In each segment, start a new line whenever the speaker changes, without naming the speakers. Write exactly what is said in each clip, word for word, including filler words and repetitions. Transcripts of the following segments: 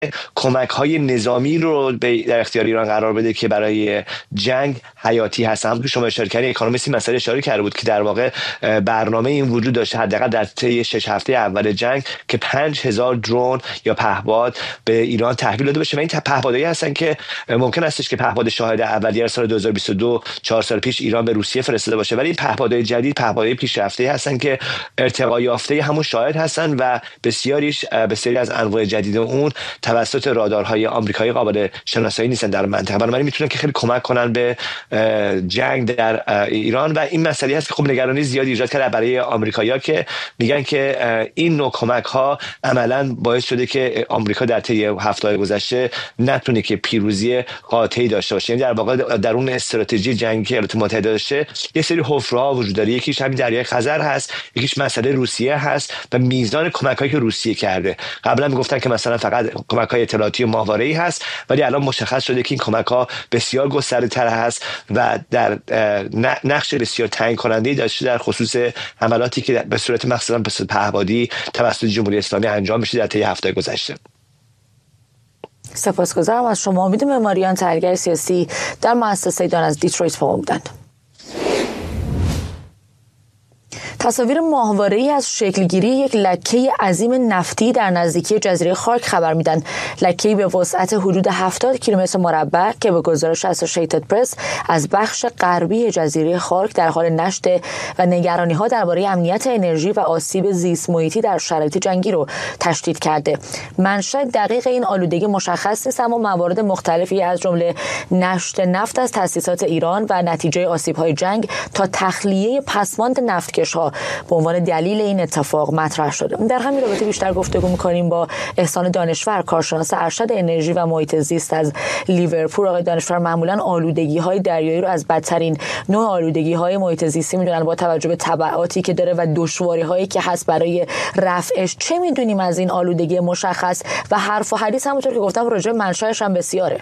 کمک‌های نظامی رو در اختیار ایران قرار بده که برای جنگ حیاتی هست. هم که شما اشاره کردید، اکونومیست مسئله اشاره کرده بود که در واقع برنامه این وجود داشته حداقل در طی شش هفته اول جنگ که پنج هزار درون یا پهپاد به ایران تحویل داده بشه و این پهپادایی هستن که ممکن استش که پهپاد شاهد اولیه سال دو هزار و بیست و دو چهار سال پیش ایران به روسیه فرستاده باشه، ولی این پهپادهای جدید پهپادهای پیشرفته هستن که ارتقا یافته همون شاهد هستن و بسیاریش بسیاری از انواع جدید اون توسط رادارهای آمریکایی قابل شناسایی نیستن در منطقه، بنابراین میتونن که خیلی کمک کنن به جنگ در ایران و این مسئله هست که خب نگرانی زیادی ایجاد کرده برای آمریکایی‌ها که میگن که این نوع کمک‌ها عملاً باعث شده که آمریکا در طی هفته‌های گذشته نتونه که پیروزی قاطعی داشته باشه. یعنی در واقع در اون استراتژی جنگی ایالات متحده داشته یه سری حفره‌ها وجود داره، یکیش همین دریای خزر هست، یکیش مسئله روسیه هست و میزان کمک‌هایی که روسیه کرده. قبلا میگفتن که مثلا فقط کمک‌های اطلاعاتی و ماهواره‌ای هست، ولی الان مشخص شده که این کمک‌ها بسیار گسترده‌تر هست و در نقش بسیار تعیین کننده‌ای داشته در خصوص حملاتی که به صورت مثلا به صورت پهپادی توسط جمهوری اسلامی انجام میشه در طی هفته گذشته.
سپاسگزارم از شما. امید معماریان، تحلیلگر سیاسی در مؤسسه دان از دیترویت با ما بودند. تصاویر ماهواره‌ای از شکلگیری یک لکه عظیم نفتی در نزدیکی جزیره خارک خبر میدن. لکه‌ای به وسعت حدود هفتاد کیلومتر مربع که به گزارش اسوسییتد پرس از بخش غربی جزیره خارک در حال نشت و نگرانی‌ها درباره امنیت انرژی و آسیب زیست محیطی در شرایط جنگی رو تشدید کرده. منشأ دقیق این آلودگی مشخص نیست، اما موارد مختلفی از جمله نشت نفت از تأسیسات ایران و نتیجه آسیب‌های جنگ تا تخلیه پسماند نفتکش‌ها به عنوان دلیل این اتفاق مطرح شده. در همین رابطه بیشتر گفتگو می‌کنیم با احسان دانشور، کارشناس ارشد انرژی و محیط زیست از لیورپول. آقای دانشور، معمولاً آلودگی‌های دریایی رو از بدترین نوع آلودگی‌های محیط زیستی می‌دونن با توجه به تبعاتی که داره و دشواری‌هایی که هست برای رفعش. چه می‌دونیم از این آلودگی مشخص و حرف و حدیث همونطور که گفتم راجع به منشأش هم بسیاره؟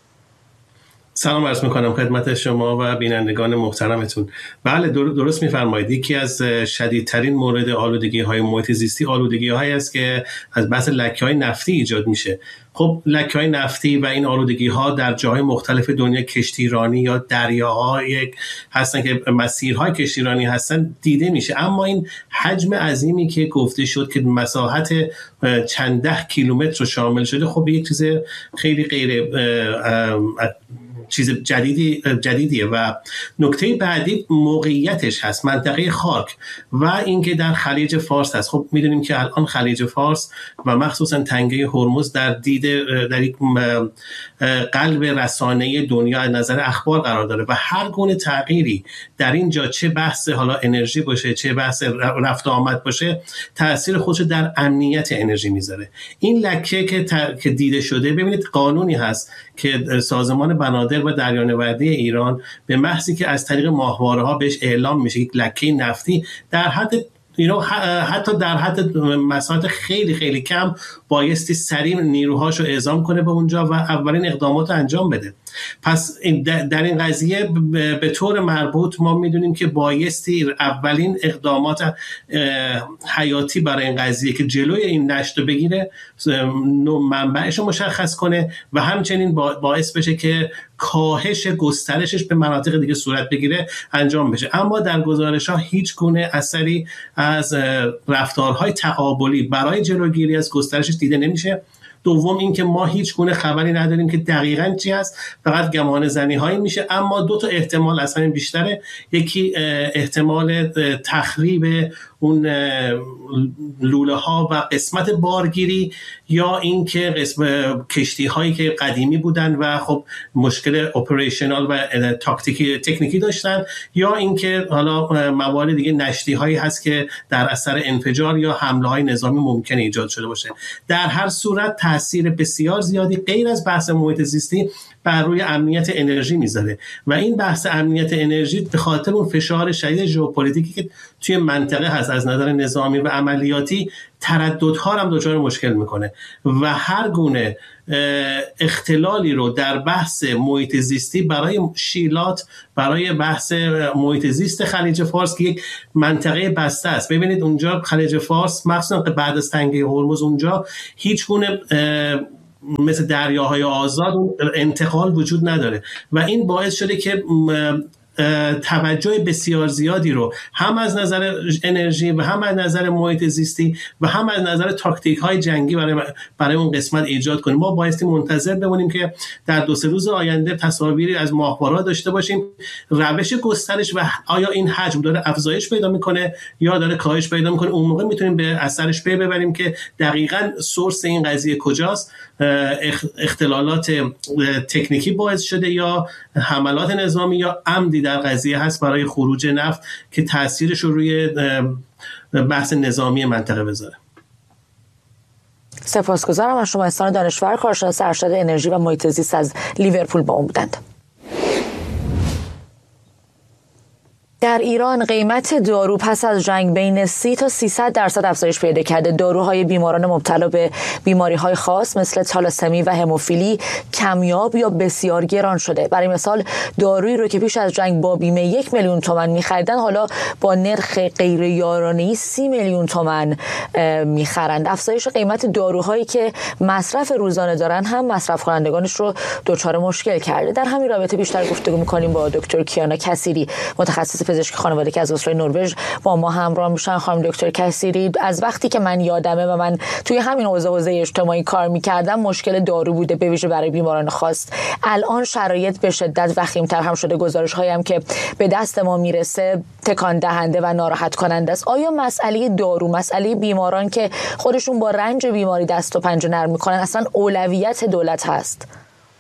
سلام عرض میکنم خدمت شما و بینندگان محترمتون. بله درست میفرمایید. یکی از شدیدترین مورد آلودگی های محیط زیستی آلودگی هایی است که از بحث لکه های نفتی ایجاد میشه. خب لکه های نفتی و این آلودگی ها در جاهای مختلف دنیا، کشتیرانی یا دریاهای هستن که مسیرهای کشتیرانی هستن دیده میشه، اما این حجم عظیمی که گفته شد که مساحت چند ده کیلومتر رو شامل شده، خب یک چیز خیلی غیر چیز جدیدی جدیدیه و نکته بعدی موقعیتش هست، منطقه خاک و اینکه در خلیج فارس هست. خب میدونیم که الان خلیج فارس و مخصوصا تنگه هرمز در دید در یک قلب رسانه دنیا از نظر اخبار قرار داره و هر گونه تغییری در اینجا، چه بحث حالا انرژی باشه چه بحث رفت و آمد باشه، تاثیر خودش در امنیت انرژی میذاره. این لکه که, که دیده شده، ببینید قانونی هست که سازمان بنادر و دریانوردی ایران به محضی که از طریق ماهواره‌ها بهش اعلام میشه یک لکه نفتی در حد اینا، حتی در حد مساحت خیلی خیلی کم، بایستی سریع نیروهاشو اعزام کنه به اونجا و اولین اقدامات انجام بده. پس در این قضیه به طور مربوط ما میدونیم که بایستی اولین اقدامات حیاتی برای این قضیه که جلوی این نشت رو بگیره، منبعش رو مشخص کنه و همچنین باعث بشه که کاهش گسترشش به مناطق دیگه صورت بگیره انجام بشه. اما در گزارش ها هیچ گونه اثری از رفتارهای تقابلی برای جلوگیری از گسترشش دیده نمیشه. دوم اینکه ما هیچ گونه خبری نداریم که دقیقاً چی هست، فقط گمان زنی هایی میشه. اما دو تا احتمال از همین بیشتره. یکی احتمال تخریب اون لوله ها و قسمت بارگیری، یا اینکه قسم کشتی هایی که قدیمی بودن و خب مشکل اپریشنال و تاکتیکی تکنیکی داشتن، یا اینکه حالا موارد دیگه نشتی هایی هست که در اثر انفجار یا حمله های نظامی ممکنه ایجاد شده باشه. در هر صورت تاثیر بسیار زیادی غیر از بحث محیط زیستی بر روی امنیت انرژی میذاره و این بحث امنیت انرژی به خاطر اون فشار شدید ژئوپلیتیکی که توی منطقه هست از نظر نظامی و عملیاتی، ترددها هم دچار مشکل میکنه و هر گونه اختلالی رو در بحث محیط زیستی برای شیلات، برای بحث محیط زیست خلیج فارس که یک منطقه بسته است. ببینید اونجا خلیج فارس مخصوصا بعد از تنگه هرمز اونجا هیچ گونه مثل دریاهای آزاد انتقال وجود نداره و این باعث شده که توجه بسیار زیادی رو هم از نظر انرژی و هم از نظر محیط زیستی و هم از نظر تاکتیک های جنگی برای برای اون قسمت ایجاد کنیم. ما بایستی منتظر بمونیم که در دو سه روز آینده تصاویری از ماهواره‌ها داشته باشیم، روش گسترش و آیا این حجم داره افزایش پیدا میکنه یا داره کاهش پیدا میکنه. اون موقع میتونیم به اثرش پی ببریم که دقیقاً سورس این قضیه کجاست، اختلالات تکنیکی باعث شده یا حملات نظامی یا عمدی در قضیه هست برای خروج نفت که تأثیرش رو روی بحث نظامی منطقه بذاره.
سپاسگزارم از شما احسان دانشور، کارشناس ارشد انرژی و محیط زیست از لیورپول با اون بودند. در ایران قیمت دارو پس از جنگ بین سی تا سیصد درصد افزایش پیدا کرده. داروهای بیماران مبتلا به بیماری‌های خاص مثل تالاسمی و هموفیلی کمیاب یا بسیار گران شده. برای مثال دارویی رو که پیش از جنگ با بیمه یک میلیون تومان می‌خریدن حالا با نرخ غیر یارانه‌ای سی میلیون تومان می‌خرند. افزایش قیمت داروهایی که مصرف روزانه دارن هم مصرف کنندگانش رو دچار مشکل کرده. در همین رابطه بیشتر گفتگو می‌کنیم با دکتر کیانا کثیری، متخصص پزشک خانواده که از اسره نروژ با ما همراه میشن. خانم دکتر کثیری، از وقتی که من یادمه و من توی همین حوزه حوزه اجتماعی کار میکردم مشکل دارو بوده به ویژه برای بیماران خاص. الان شرایط به شدت وخیم‌تر هم شده، گزارش هایی هم که به دست ما میرسه تکان دهنده و ناراحت کننده است. آیا مسئله دارو، مسئله بیماران که خودشون با رنج بیماری دست و پنجه نرم میکنن اصلا اولویت دولت هست؟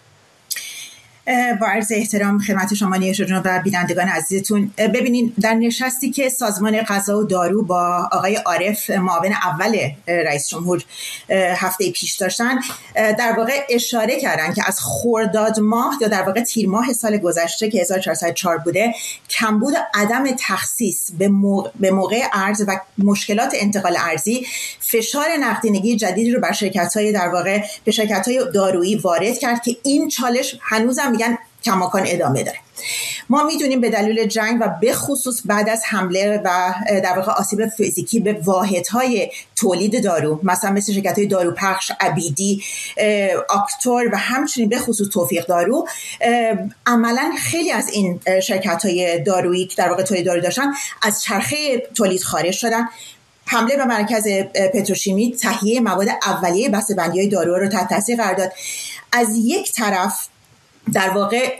با عرض احترام خدمت شما نیوش جناب و بینندگان عزیزتون، ببینین در نشستی که سازمان غذا و دارو با آقای عارف معاون اول رئیس جمهور هفته پیش داشتن، در واقع اشاره کردن که از خرداد ماه یا در واقع تیر ماه سال گذشته که هزار و چهارصد و چهار بوده، کمبود عدم تخصیص به موقع, به موقع ارز و مشکلات انتقال ارزی فشار نقدینگی جدیدی رو بر شرکت‌های در واقع به شرکت‌های دارویی وارد کرد که این چالش هنوزم میگن کماکان ادامه داره. ما میدونیم به دلیل جنگ و به خصوص بعد از حمله و در واقع آسیب فیزیکی به واحدهای تولید دارو مثلا مثل شرکت‌های داروپخش، عبیدی، آکتور و همچنین به خصوص توفیق دارو، عملاً خیلی از این شرکت‌های دارویی که در واقع تولید دارو داشتن از چرخه تولید خارج شدن. حمله به مرکز پتروشیمی تهیه مواد اولیه بسته‌بندی‌های دارو رو تحت تاثیر قرار داد. از یک طرف در واقع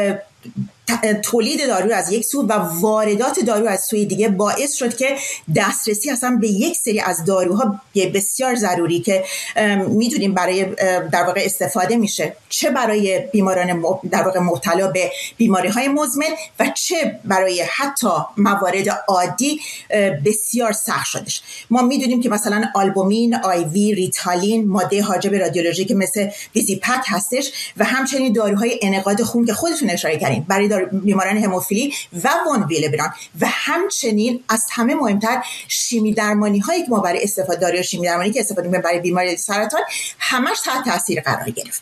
تولید دارو از یک سو و واردات دارو از سوی دیگه باعث شد که دسترسی اصلا به یک سری از داروها بسیار ضروری که میدونیم برای در واقع استفاده میشه، چه برای بیماران در واقع مبتلا به بیماری های مزمن و چه برای حتی موارد عادی بسیار سخت شدش. ما میدونیم که مثلا آلبومین، آیوی، ریتالین، ماده حاجب رادیولوژیک مثل ویزیپک هستش و همچنین داروهای انعقاد خون که خودتون اشاره کردین برای بیماران هموفیلی و وان ویلبران و همچنین از همه مهمتر شیمی درمانی هایی که ما برای استفاده دارو شیمی درمانی که استفاده می‌کنیم برای بیماری سرطان همش تحت تاثیر قرار گرفت.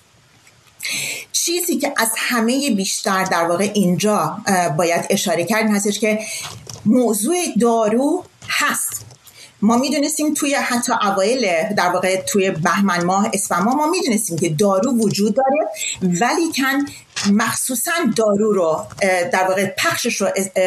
چیزی که از همه بیشتر در واقع اینجا باید اشاره کرد هستش که موضوع دارو هست. ما میدونستیم توی حتی اوایل در واقع توی بهمن ماه اسفند ماه ما میدونستیم که دارو وجود داره، ولی کن مخصوصا دارو رو در واقع پخشش رو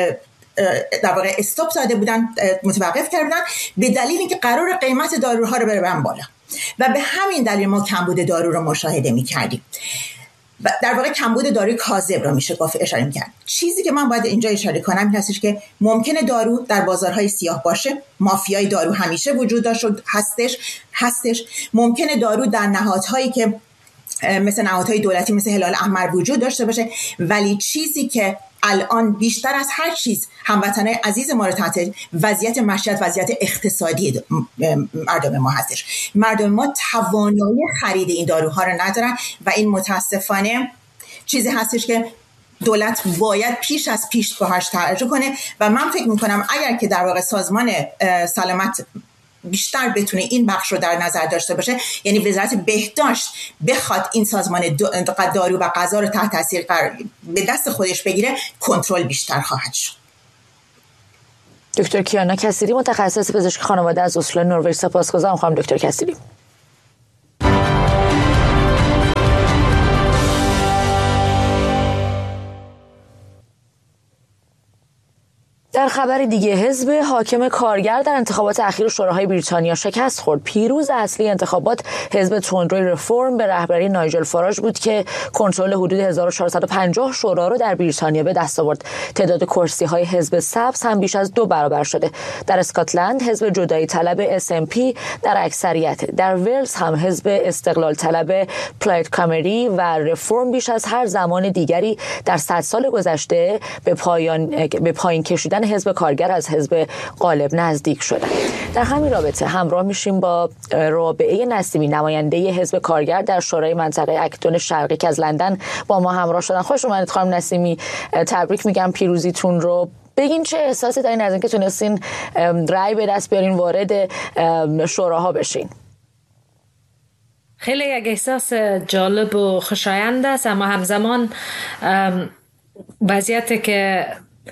در واقع استاپ داده بودن، متوقف کرده بودن به دلیل اینکه قرار قیمت داروها رو ببرن بالا و به همین دلیل ما کمبود دارو رو مشاهده می‌کردیم. در واقع کمبود داروی کاذب رو میشه گفت اشاره می‌کرد. چیزی که من باید اینجا اشاره کنم این هستش که ممکنه دارو در بازارهای سیاه باشه، مافیای دارو همیشه وجود داشت هستش هستش ممکنه دارو در نهادهایی که مثل نهادهای دولتی مثل هلال احمر وجود داشته باشه، ولی چیزی که الان بیشتر از هر چیز هموطنای عزیز ما رو تحت وضعیت معیشت، وضعیت اقتصادی مردم ما هستش. مردم ما توانایی خرید این داروها رو ندارن و این متاسفانه چیزی هستش که دولت باید پیش از پیش باهاش توجه کنه و من فکر میکنم اگر که در واقع سازمان سلامت بیشتر بتونه این بخش رو در نظر داشته باشه، یعنی وزارت بهداشت بخواد این سازمان دارو و غذا رو تحت تاثیر قرار به دست خودش بگیره، کنترل بیشتر خواهد شد.
دکتر کیانا کثیری، متخصص پزشک خانواده از اسره نروژ، سپاسگزارم خانم دکتر کثیری. در خبر دیگه، حزب حاکم کارگر در انتخابات اخیر شوراهای بریتانیا شکست خورد. پیروز اصلی انتخابات حزب تندروی رفرم به رهبری نایجل فاراج بود که کنترل حدود هزار و چهارصد و پنجاه شورا رو در بریتانیا به دست آورد. تعداد کرسی‌های حزب سبز هم بیش از دو برابر شده. در اسکاتلند حزب جدایی طلب اس ام پی در اکثریت. در ولز هم حزب استقلال طلب پلاید کامری و رفرم بیش از هر زمان دیگری در صد سال گذشته به پایان به پایین کشیدن حزب کارگر از حزب غالب نزدیک شدن. در همین رابطه همراه میشیم با رابعه نسیمی، نماینده حزب کارگر در شورای منطقه اکتون شرقی که از لندن با ما همراه شدن. خوش اومدید خانم نسیمی، تبریک میگم پیروزیتون رو. بگین چه احساسی دارین از اینکه تونستین رأی به دست بیارین، وارد شوراها بشین؟
خیلی یک احساس جالب و خوشایند است، اما همزمان وضعیتی که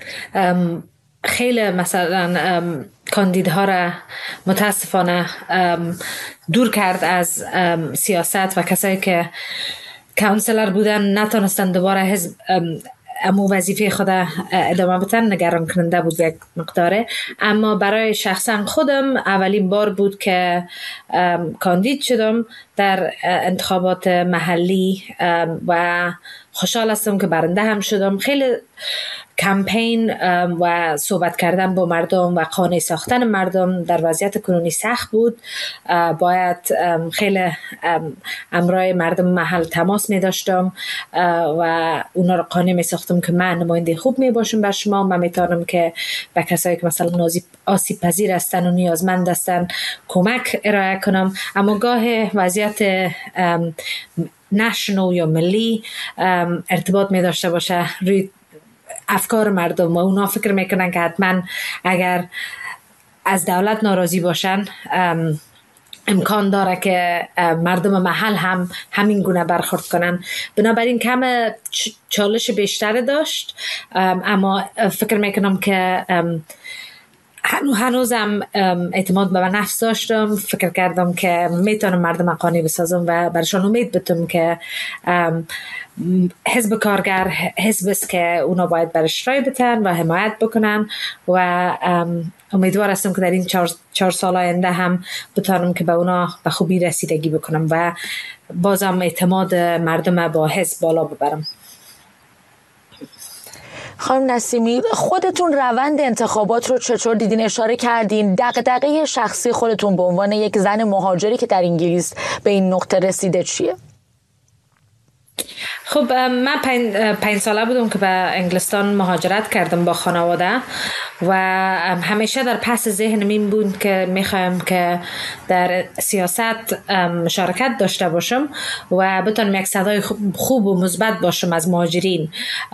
خیلی مثلا کاندیدها را متاسفانه دور کرد از سیاست و کسایی که کانسلر بودن نتونستن دوباره حزب امو وظیفه خود ادامه بدن، نگران کننده بود یک مقداره. اما برای شخصا خودم اولین بار بود که کاندید شدم در انتخابات محلی و خوشحال هستم که برنده هم شدم. خیلی کمپین و صحبت کردن با مردم و قانع ساختن مردم در وضعیت کنونی سخت بود. باید خیلی امرای مردم محل تماس می داشتم و اونا رو قانع می ساختم که من نماینده خوب می باشم بر شما. من می تانم که به کسایی که مثلا آسیب پذیر هستن و نیازمند هستن کمک ارائه کنم. اما گاه وضعیت نشنال یا ملی ارتباط می داشته باشه روی افکار مردم و اونا فکر میکنن که حتما اگر از دولت ناراضی باشن امکان داره که مردم محل هم همین گونه برخورد کنن. بنابراین کم چالش بیشتر داشت، اما فکر میکنم که هنو هنوزم اعتماد به نفس داشتم. فکر کردم که میتونم مردم قانع بسازم و برشان امید بدم که حزب کارگر حزب است که اونا باید برش رای بدن و حمایت بکنن و امیدوار هستم که در این چهار, چهار سال آینده هم بتانم که به اونا به خوبی رسیدگی بکنم و بازم اعتماد مردم با حزب بالا ببرم.
خانم نسیمی، خودتون روند انتخابات رو چطور دیدین؟ اشاره کردین دغدغه شخصی خودتون به عنوان یک زن مهاجری که در انگلیس به این نقطه رسیده چیه؟
خب من پنج, پنج ساله بودم که به انگلستان مهاجرت کردم با خانواده و همیشه در پس ذهنم این بود که میخوایم که در سیاست مشارکت داشته باشم و بتونم یک صدای خوب و مثبت باشم از مهاجرین.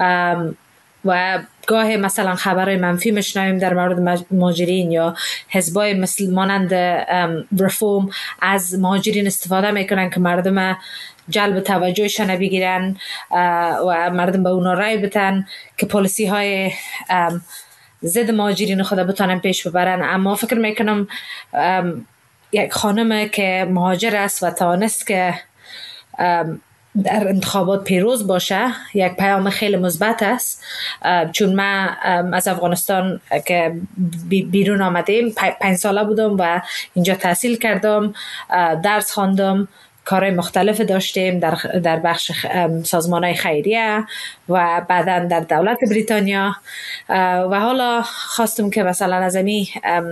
و گاه مثلا خبرهای منفی میشنویم در مورد مهاجرین یا حزبای مثل مانند رفرم از مهاجرین استفاده میکنن که مردم جلب توجهشان بگیرن و مردم به اونا رای بدن که پالیسی های ضد مهاجرین خود بتونن پیش ببرن. اما فکر میکنم یک خانم که مهاجر است و توانست که در انتخابات پیروز باشه یک پیام خیلی مثبت است، چون من از افغانستان که بیرون آمدیم پنج ساله بودم و اینجا تحصیل کردم، درس خواندم، کارهای مختلف داشتیم در در بخش سازمانهای خیریه و بعداً در دولت بریتانیا و حالا خواستم که مثلا از این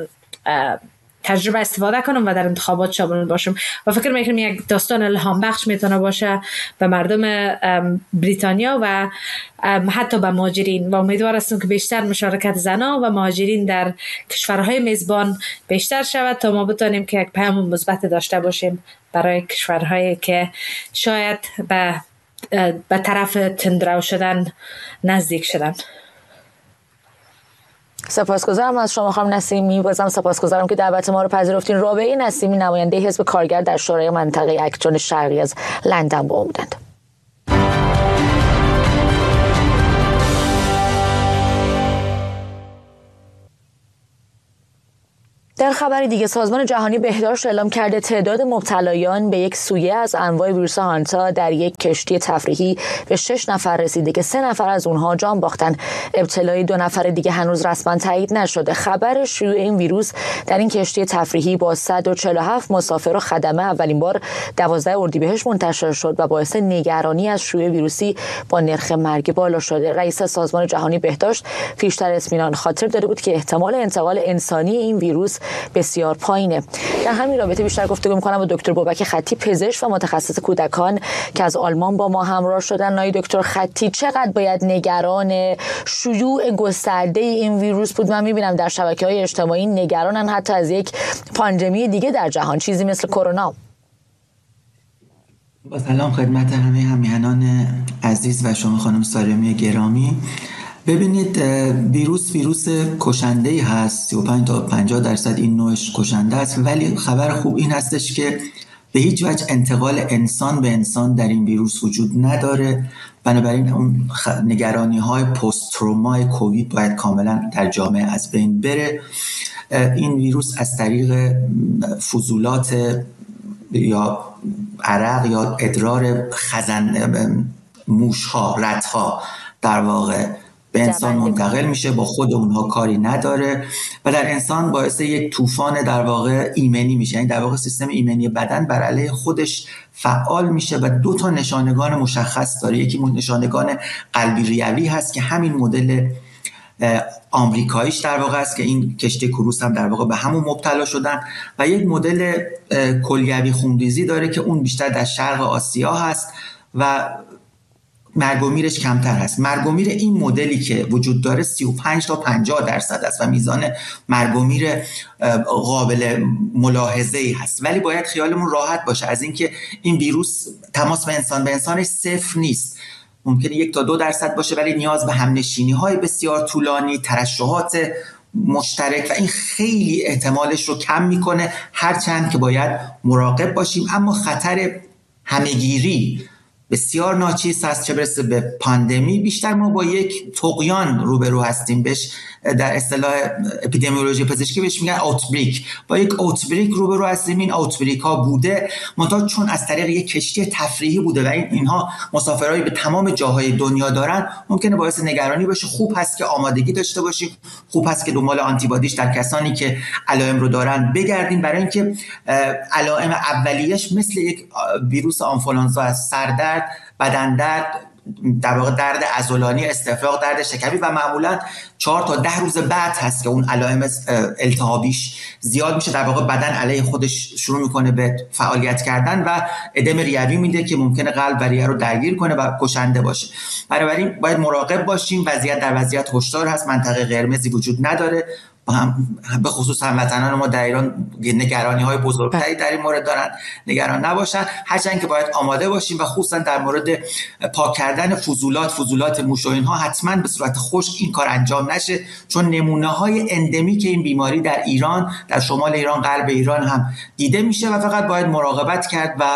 تجربه استفاده کنم و در انتخابات شامل باشم و فکر میکنم یک داستان الهام بخش میتونه باشه به مردم بریتانیا و حتی به مهاجرین و امیدوار هستم که بیشتر مشارکت زنان و مهاجرین در کشورهای میزبان بیشتر شود تا ما بتونیم که یک پیام مثبت داشته باشیم برای کشورهایی که شاید به به طرف تندرو شدن نزدیک شدن.
سپاسگزارم از شما خانم نسیمی. بازم سپاسگزارم که دعوت ما رو پذیرفتین. رابعه نسیمی، نماینده حزب کارگر در شورای منطقه اکتون شرقی از لندن با ما بودند. در خبری دیگه سازمان جهانی بهداشت اعلام کرده تعداد مبتلایان به یک سویه از انواع ویروس هانتا در یک کشتی تفریحی به شش نفر رسیده که سه نفر از اونها جان باختن. ابتلای دو نفر دیگه هنوز رسما تایید نشده. خبر شیوع این ویروس در این کشتی تفریحی با صد و چهل و هفت مسافر و خدمه اولین بار دوازده اردیبهشت منتشر شد و باعث نگرانی از شیوع ویروسی با نرخ مرگ بالا شده. رئیس سازمان جهانی بهداشت پیشتر اطمینان خاطر داده بود که احتمال انتقال انسانی این ویروس بسیار پایینه. در همین رابطه بیشتر گفتگو می‌کنم با دکتر بابک خطی، پزشک و متخصص کودکان که از آلمان با ما همراه شدن. نای دکتر خطی، چقدر باید نگران شیوع گسترده این ویروس بود؟ من می‌بینم در شبکه‌های اجتماعی نگرانن حتی از یک پاندمی دیگه در جهان، چیزی مثل کرونا.
با سلام خدمت همه همیهنان عزیز و شما خانم سارمی گرامی. ببینید، ویروس ویروس کشنده‌ای هست، سی و پنج تا پنجاه درصد این نوعش کشنده است، ولی خبر خوب این هستش که به هیچ وجه انتقال انسان به انسان در این ویروس وجود نداره. بنابراین اون نگرانی‌های پست ترومای کووید باید کاملا در جامعه از بین بره. این ویروس از طریق فضولات یا عرق یا ادرار خزن موش‌ها، رت‌ها در واقع به انسان منتقل میشه، با خود اونها کاری نداره و در انسان باعث یک طوفان در واقع ایمنی میشه. یعنی در واقع سیستم ایمنی بدن بر علیه خودش فعال میشه و دو تا نشانگان مشخص داره. یکی نشانگان قلبی ریوی هست که همین مدل آمریکاییش در واقع است که این کشتی کروز هم در واقع به همون مبتلا شدن، و یک مدل کلیوی خونریزی داره که اون بیشتر در شرق آسیا هست و مرگ و میرش کمتر هست. مرگ و میر این مدلی که وجود داره سی و پنج تا پنجاه درصد است و میزان مرگ و میر قابل ملاحظه‌ای هست، ولی باید خیالمون راحت باشه از اینکه این ویروس تماس به انسان به انسانش صفر نیست. ممکنه یک تا دو درصد باشه، ولی نیاز به همنشینی‌های بسیار طولانی، ترشحات مشترک و این خیلی احتمالش رو کم میکنه، هرچند که باید مراقب باشیم. اما خطر همه‌گیری بسیار ناچیز هست، چه برسه به پاندمی. بیشتر ما با یک طغیان روبرو هستیم، بهش در اصطلاح اپیدمیولوژی پزشکی بهش میگن اوتبریک. با یک اوتبریک روبرو هستیم. این اوتبریک ها بوده، منتها چون از طریق یک کشتی تفریحی بوده و این اینها مسافرایی به تمام جاهای دنیا دارن، ممکنه باعث نگرانی باشه. خوب هست که آمادگی داشته باشیم، خوب هست که دنبال آنتیبادیش در کسانی که علائم رو دارن بگردیم، برای اینکه علائم اولیه‌اش مثل یک ویروس آنفولانزا است: سردرد، بدن درد، در واقع درد عضلانی، استفراغ، درد شکمی، و معمولا چهار تا ده روز بعد هست که اون علائم التهابیش زیاد میشه. در واقع بدن علیه خودش شروع میکنه به فعالیت کردن و ادم ریوی میده که ممکنه قلب و ریه رو درگیر کنه و کشنده باشه. بنابراین باید مراقب باشیم. وضعیت در وضعیت هشدار هست، منطقه قرمزی وجود نداره. هم به خصوص هموطنان ما در ایران نگرانی های بزرگتری در این مورد دارن، نگران نباشن، هرچند که باید آماده باشیم و خصوصا در مورد پاک کردن فضولات فضولات موش و اینها حتما به صورت خشک این کار انجام نشه، چون نمونه های اندمیک این بیماری در ایران، در شمال ایران، غرب ایران هم دیده میشه و فقط باید مراقبت کرد و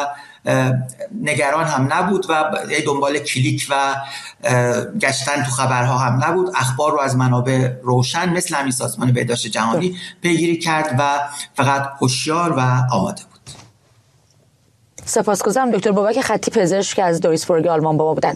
نگران هم نبود و دنبال کلیک و گشتن تو خبرها هم نبود. اخبار رو از منابع روشن مثل همین سازمان بهداشت جهانی پیگیری کرد و فقط هوشیار و آماده بود.
سپاسگزارم دکتر بابک خطی، پزشک که از دویسبورگ آلمان با ما بودن.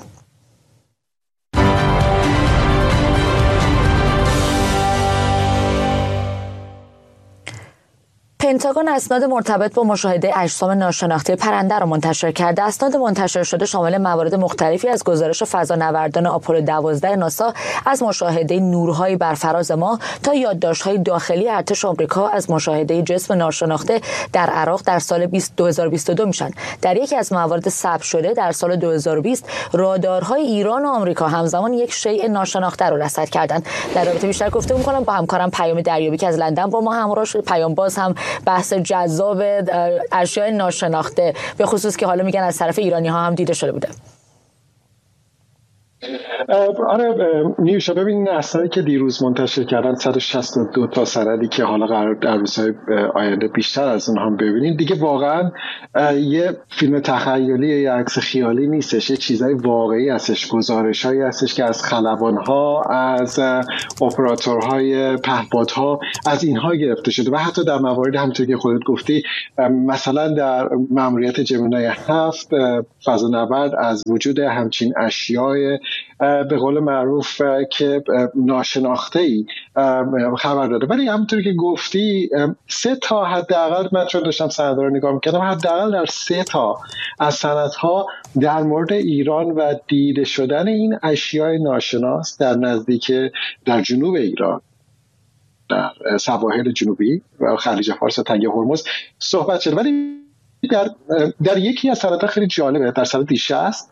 پنتاگون اسناد مرتبط با مشاهده اجسام ناشناخته پرنده را منتشر کرده. اسناد منتشر شده شامل موارد مختلفی از گزارش فضانوردان آپولو دوازده ناسا از مشاهده نورهای بر فراز ماه تا یادداشت‌های داخلی ارتش آمریکا از مشاهده جسم ناشناخته در عراق در سال دو هزار و بیست و دو میشن. در یکی از موارد ثبت شده در سال دو هزار و بیست رادارهای ایران و آمریکا همزمان یک شیء ناشناخته را رصد کردند. در رابطه بیشتر گفتگو می‌کنم با همکارم پیام دریابی که از لندن با ما همراه شد. پیام باز هم بحث جذاب اشیاء ناشناخته به خصوص که حالا میگن از طرف ایرانی ها هم دیده شده بوده.
آره نیوشا، ببینین اسنادی که دیروز منتشر کردن صد و شصت و دو تا سندی که حالا قرار در روزهای آینده بیشتر از اون هم ببینین، دیگه واقعا یه فیلم تخیلی یا عکس خیالی نیستش، یه چیزای واقعی هستش، گزارش‌هایی هستش که از خلبان‌ها، از اپراتورهای پهپادها، از اینها گرفته شده و حتی در موارد همونطور که خودت گفتی مثلا در مأموریت جمینا هفت فضانورد از وجود همچین اشیای به قول معروف که ناشناخته‌ای خبر داده. ولی همونطوری که گفتی سه تا حداقل، من چون داشتم سندها رو نگاه می‌کردم، حداقل در سه تا از سندها در مورد ایران و دیده شدن این اشیای ناشناس در نزدیک در جنوب ایران، در سواحل جنوبی و خلیج فارس و تنگه هرمز صحبت شد. ولی در در یکی از سندها خیلی جالبه، در سند شصت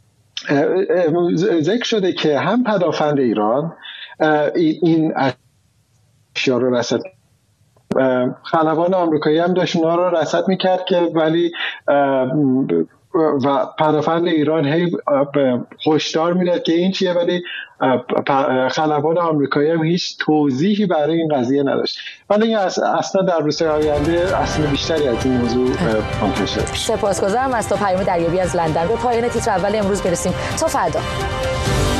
ذکر شده که هم پدافند ایران این اشیا رو رصد، خلبان آمریکایی هم داشت اونا رو رصد میکرد که ولی و پدافند ایران هی هشدار میداد که این چیه، ولی خلبان آمریکایی هم هیچ توضیحی برای این قضیه نداشت. ولی اصلا در روزهای آینده اصلا بیشتری از این موضوع منتشر شد.
سپاسگزارم. از تا پیام دریابی از لندن به پایان تیتر اول امروز برسیم. تا فردا.